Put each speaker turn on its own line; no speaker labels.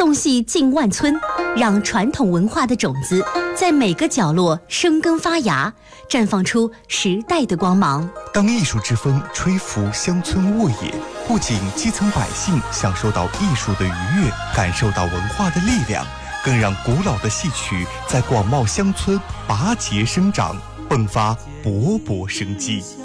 送戏进万村，让传统文化的种子在每个角落生根发芽，绽放出时代的光芒。
当艺术之风吹拂乡村沃野，不仅基层百姓享受到艺术的愉悦，感受到文化的力量，更让古老的戏曲在广袤乡村拔节生长，迸发勃勃生机。